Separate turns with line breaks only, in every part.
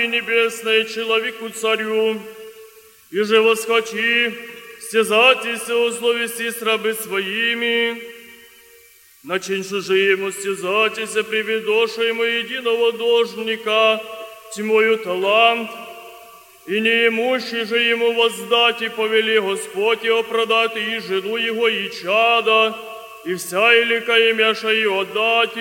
небесной человеку-царю, и же восхочи, стязатися условисти с рабы своими, начинши же ему стязатися, приведоша ему единого должника, тьмою талант, и неимущий же ему воздать, и повели Господь его продать, и жену его, и чада, и вся илика имяша и отдать,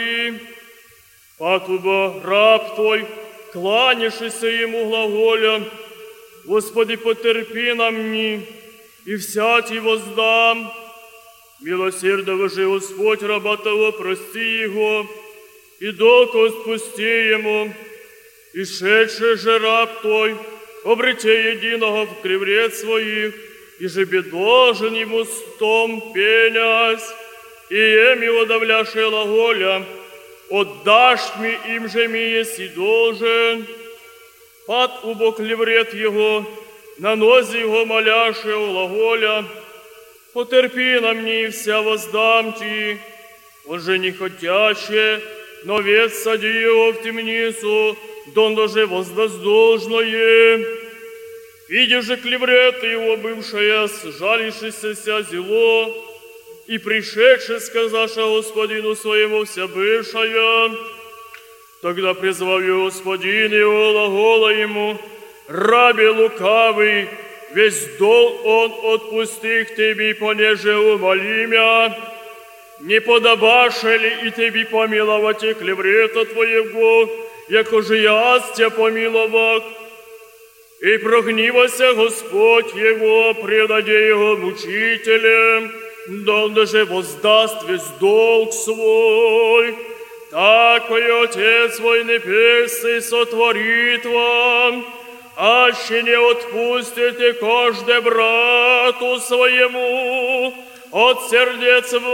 патуба раб твой, кланяшися ему глаголя, Господи, потерпи на мне, и всять его воздам. Милосердного же Господь раба того, прости его, и долг отпусти ему, и шедший же раб твой, обрете единого в криврец своих, и же должен ему стом пенясь, и еми удавляше глаголя, отдашь ми им же ми еси должен, пад убок леврет его, на нозе его моляше глаголя, потерпи на мне, и вся воздам ти, он же не хотяще, но вет сади его в темницу, донно же воздаст должное. Видишь же клеврет его бывшая, сжалившееся зело, и пришедше сказаша господину своему вся бывшая, тогда призвал ее господин его глагола ему, рабе лукавый, весь долг он отпусти к тебе, понеже умоли мя, не подобаше ли и тебе помиловать и клеврета твоего, яко же я тебя помиловал, и прогнивася Господь его, предаде его мучителям, донde же воздаст весь долг свой. Такой Отец свой небесный сотворит вам, аще не отпустите каждый брату своему от сердец